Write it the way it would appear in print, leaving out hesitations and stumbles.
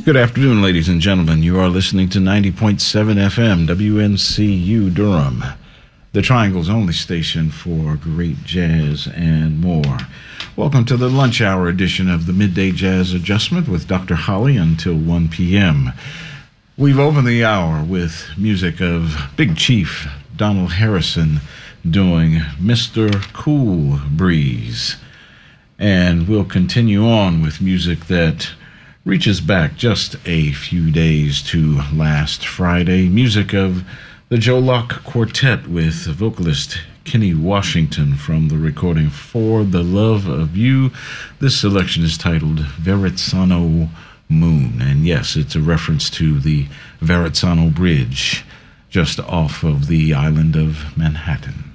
Good afternoon, ladies and gentlemen. You are listening to 90.7 FM, WNCU Durham, the Triangle's only station for great jazz and more. Welcome to the lunch hour edition of the Midday Jazz Adjustment with Dr. Holly until 1 p.m. We've opened the hour with music of Big Chief Donald Harrison doing Mr. Cool Breeze. And we'll continue on with music that reaches back just a few days to last Friday. Music of the Joe Locke Quartet with vocalist Kenny Washington from the recording For the Love of You. This selection is titled Verrazzano Moon. And yes, it's a reference to the Verrazzano Bridge just off of the island of Manhattan.